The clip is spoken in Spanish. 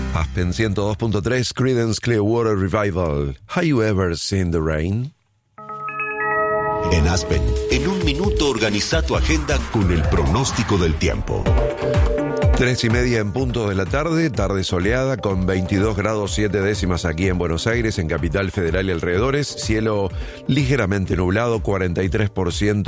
Aspen 102.3, Creedence Clearwater Revival. Have you ever seen the rain? En Aspen, en un minuto organiza tu agenda con el pronóstico del tiempo. 3:30 en punto de la tarde, tarde soleada con 22 grados 7 décimas aquí en Buenos Aires, en Capital Federal y alrededores, cielo ligeramente nublado, 43%